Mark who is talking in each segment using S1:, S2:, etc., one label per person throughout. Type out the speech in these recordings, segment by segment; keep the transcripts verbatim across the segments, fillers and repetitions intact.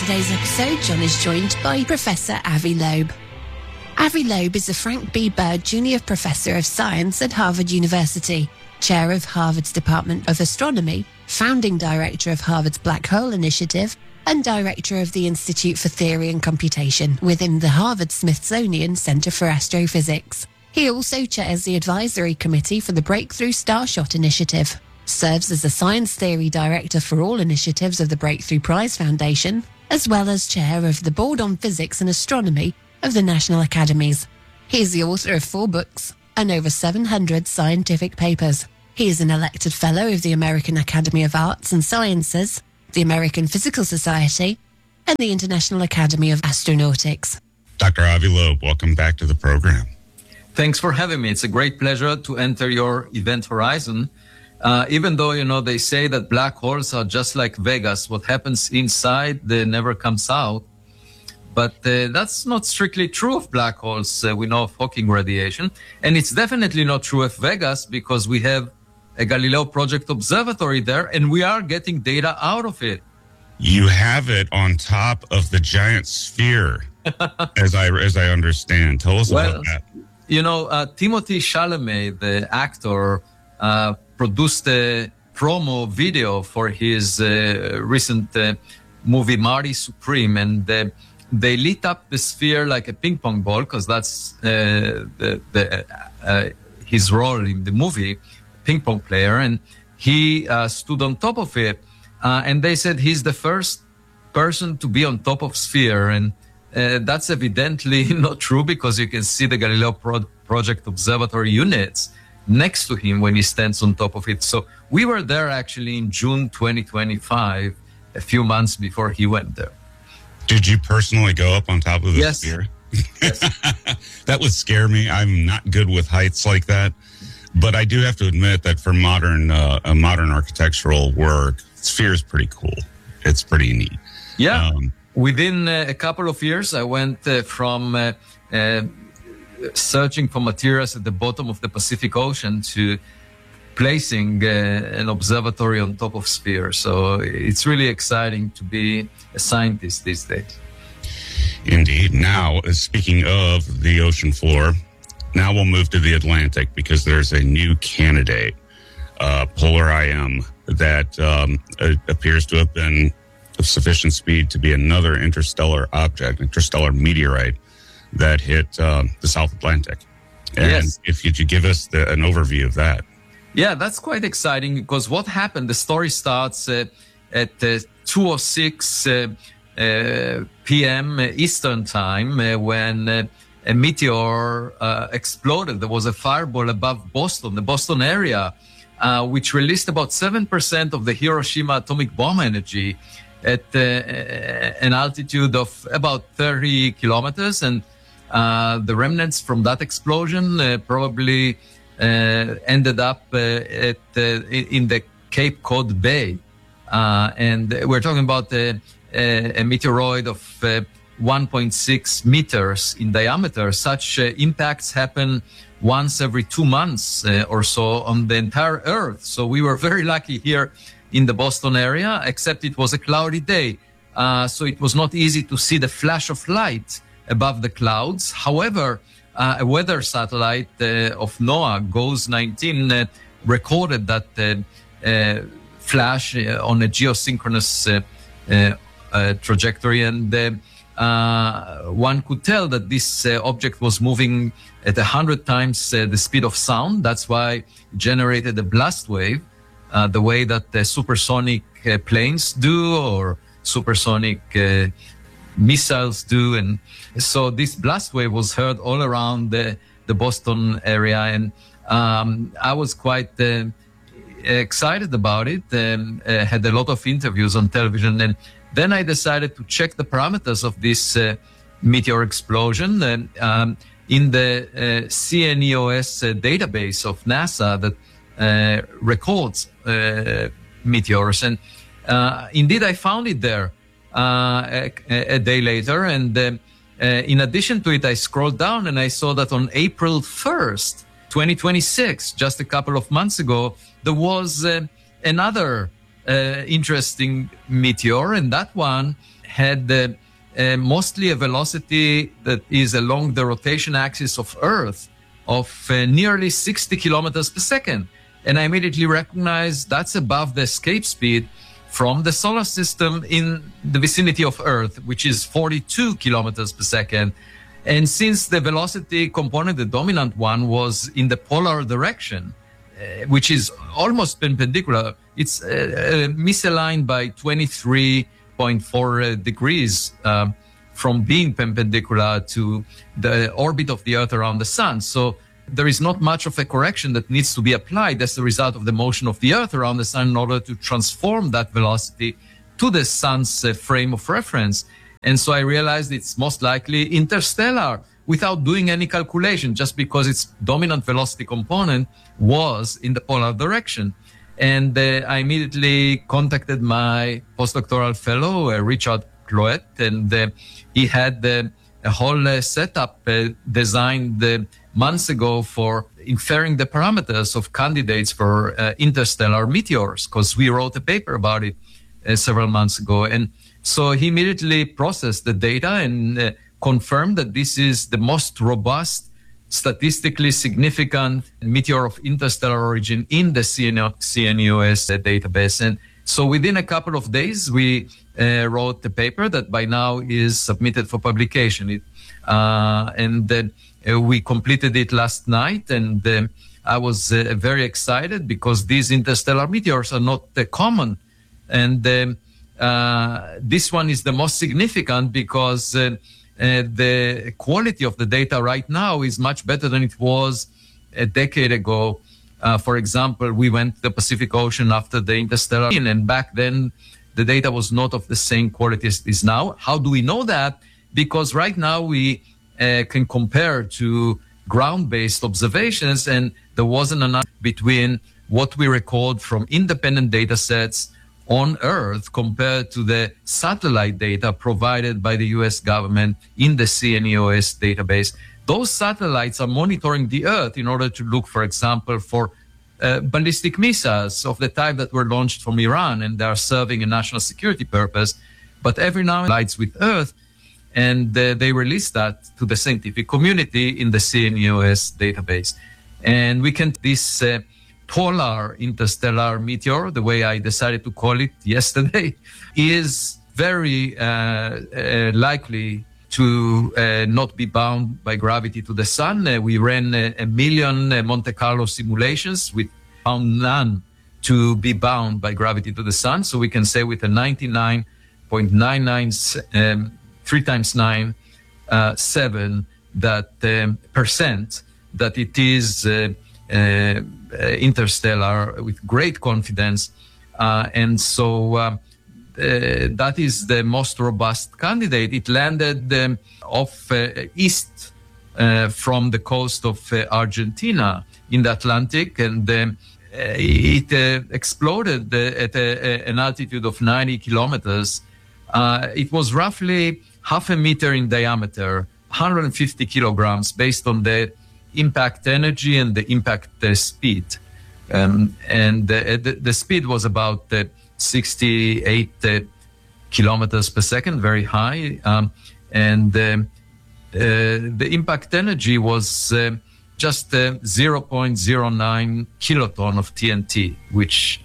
S1: today's episode, John is joined by Professor Avi Loeb. Avi Loeb is a Frank B. Bird Junior Professor of Science at Harvard University, Chair of Harvard's Department of Astronomy, Founding Director of Harvard's Black Hole Initiative, and Director of the Institute for Theory and Computation within the Harvard-Smithsonian Center for Astrophysics. He also chairs the Advisory Committee for the Breakthrough Starshot Initiative, serves as the Science Theory Director for all initiatives of the Breakthrough Prize Foundation, as well as Chair of the Board on Physics and Astronomy of the National Academies. He is the author of four books and over seven hundred scientific papers. He is an elected Fellow of the American Academy of Arts and Sciences, the American Physical Society, and the International Academy of Astronautics.
S2: Doctor Avi Loeb, welcome back to the program.
S3: Thanks for having me. It's a great pleasure to enter your event horizon. Uh, even though, you know, they say that black holes are just like Vegas, what happens inside they never comes out. But uh, that's not strictly true of black holes. Uh, we know of Hawking radiation. And it's definitely not true of Vegas because we have a Galileo Project observatory there and we are getting data out of it.
S2: You have it on top of the giant sphere, as I as I understand. Tell us
S3: well,
S2: about that.
S3: You know, uh, Timothée Chalamet, the actor, uh, produced a promo video for his uh, recent uh, movie Marty Supreme, and uh, they lit up the sphere like a ping pong ball because that's uh, the, the, uh, his role in the movie, ping pong player, and he uh, stood on top of it, uh, and they said he's the first person to be on top of sphere, and uh, that's evidently not true because you can see the Galileo Pro- Project Observatory units next to him when he stands on top of it. So we were there actually in June twenty twenty-five, a few months before he went there.
S2: Did you personally go up on top of the
S3: yes.
S2: sphere?
S3: Yes.
S2: That would scare me. I'm not good with heights like that. But I do have to admit that for modern uh, uh, modern architectural work, sphere is pretty cool. It's pretty neat.
S3: Yeah.
S2: Um,
S3: Within uh, a couple of years, I went uh, from uh, uh, searching for materials at the bottom of the Pacific Ocean to placing uh, an observatory on top of sphere. So it's really exciting to be a scientist these days.
S2: Indeed. Now, uh, speaking of the ocean floor, now we'll move to the Atlantic because there's a new candidate, uh, Polar I M, that um, uh, appears to have been of sufficient speed to be another interstellar object, interstellar meteorite that hit um, the South Atlantic. And
S3: yes.
S2: if you could give us the, an overview of that.
S3: Yeah, that's quite exciting because what happened, the story starts uh, at uh, two oh six uh, uh, p.m. Eastern time uh, when uh, a meteor uh, exploded. There was a fireball above Boston, the Boston area, uh, which released about seven percent of the Hiroshima atomic bomb energy at uh, an altitude of about thirty kilometers. And uh, the remnants from that explosion uh, probably uh, ended up uh, at uh, in the Cape Cod Bay. Uh, and we're talking about a, a, a meteoroid of uh, one point six meters in diameter. Such uh, impacts happen once every two months uh, or so on the entire Earth. So we were very lucky here in the Boston area, except it was a cloudy day. Uh, so it was not easy to see the flash of light above the clouds. However, uh, a weather satellite uh, of NOAA, GOES nineteen, uh, recorded that uh, uh, flash uh, on a geosynchronous uh, uh, uh, trajectory. And uh, uh, one could tell that this uh, object was moving at one hundred times uh, the speed of sound. That's why it generated a blast wave. Uh, the way that uh, supersonic uh, planes do or supersonic uh, missiles do. And so this blast wave was heard all around the, the Boston area. And um, I was quite uh, excited about it and uh, had a lot of interviews on television. And then I decided to check the parameters of this uh, meteor explosion. And um, in the uh, C N E O S uh, database of NASA that uh, records uh, meteors. And uh, indeed, I found it there uh, a, a day later. And uh, uh, in addition to it, I scrolled down and I saw that on April first, twenty twenty-six, just a couple of months ago, there was uh, another uh, interesting meteor. And that one had uh, uh, mostly a velocity that is along the rotation axis of Earth of uh, nearly sixty kilometers per second. And I immediately recognized that's above the escape speed from the solar system in the vicinity of Earth, which is forty-two kilometers per second. And since the velocity component, the dominant one, was in the polar direction, uh, which is almost perpendicular, it's uh, uh, misaligned by twenty-three point four uh, degrees uh, from being perpendicular to the orbit of the Earth around the Sun. So there is not much of a correction that needs to be applied as a result of the motion of the Earth around the Sun in order to transform that velocity to the Sun's uh, frame of reference. And so I realized it's most likely interstellar without doing any calculation, just because its dominant velocity component was in the polar direction. And uh, I immediately contacted my postdoctoral fellow, uh, Richard Cloet, and uh, he had uh, a whole uh, setup uh, designed uh, months ago for inferring the parameters of candidates for uh, interstellar meteors, because we wrote a paper about it uh, several months ago. And so he immediately processed the data and uh, confirmed that this is the most robust, statistically significant meteor of interstellar origin in the C N U S database. And so within a couple of days, we uh, wrote the paper that by now is submitted for publication. It, uh, and uh, we completed it last night, and uh, I was uh, very excited because these interstellar meteors are not uh, common. And um, uh, this one is the most significant because uh, uh, the quality of the data right now is much better than it was a decade ago. Uh, for example, we went to the Pacific Ocean after the interstellar, and back then the data was not of the same quality as it is now. How do we know that? Because right now we uh, can compare to ground-based observations, and there wasn't enough between what we record from independent data sets on Earth compared to the satellite data provided by the U S government in the C N U S database. Those satellites are monitoring the Earth in order to look, for example, for uh, ballistic missiles of the type that were launched from Iran, and they are serving a national security purpose. But every now and then, lights with Earth, and uh, they release that to the scientific community in the C N U S database. And we can, this uh, polar interstellar meteor, the way I decided to call it yesterday, is very uh, uh, likely to uh, not be bound by gravity to the sun. Uh, we ran uh, a million uh, Monte Carlo simulations. We found none to be bound by gravity to the sun. So we can say with a ninety-nine point nine nine, um, three times nine, uh, seven that um, percent that it is uh, uh, interstellar with great confidence. Uh, and so uh, Uh, that is the most robust candidate. It landed um, off uh, east uh, from the coast of uh, Argentina in the Atlantic, and um, uh, it uh, exploded uh, at a, an altitude of ninety kilometers. Uh, it was roughly half a meter in diameter, one hundred fifty kilograms, based on the impact energy and the impact uh, speed. Um, and uh, the, the speed was about uh, sixty-eight uh, kilometers per second, very high. Um, and um, uh, the impact energy was uh, just uh, zero point zero nine kiloton of T N T, which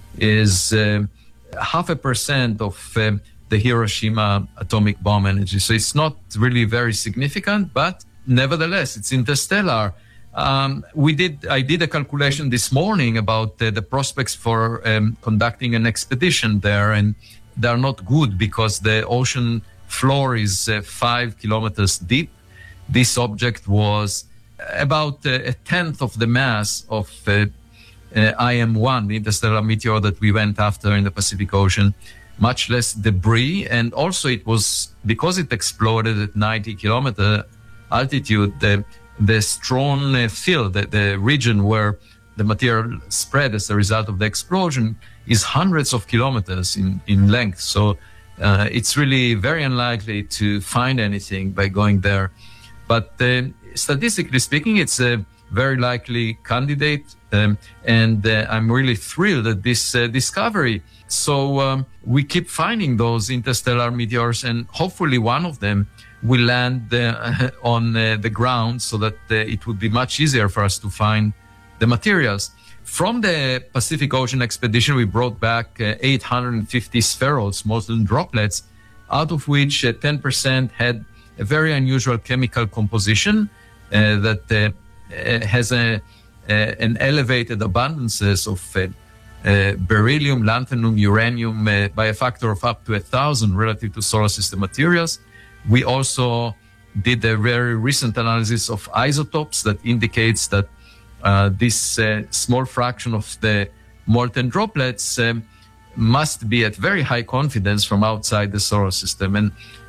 S3: is uh, half a percent of uh, the Hiroshima atomic bomb energy. So it's not really very significant, but nevertheless, it's interstellar. Um, we did. I did a calculation this morning about uh, the prospects for um, conducting an expedition there, and they're not good because the ocean floor is uh, five kilometers deep. This object was about uh, a tenth of the mass of uh, uh, I M one, the interstellar meteor that we went after in the Pacific Ocean. Much less debris, and also it was, because it exploded at ninety kilometer altitude, the the Strawn uh, field, the, the region where the material spread as a result of the explosion, is hundreds of kilometers in, in length. So uh, it's really very unlikely to find anything by going there. But uh, statistically speaking, it's a very likely candidate. Um, and uh, I'm really thrilled at this uh, discovery. So um, we keep finding those interstellar meteors, and hopefully one of them will land uh, on uh, the ground so that uh, it would be much easier for us to find the materials. From the Pacific Ocean expedition, we brought back uh, eight hundred fifty spherules, molten droplets, out of which uh, ten percent had a very unusual chemical composition uh, that uh, uh, has a, uh, an elevated abundances of uh, uh, beryllium, lanthanum, uranium uh, by a factor of up to a thousand relative to solar system materials. We also did a very recent analysis of isotopes that indicates that uh, this uh, small fraction of the molten droplets um, must be at very high confidence from outside the solar system. And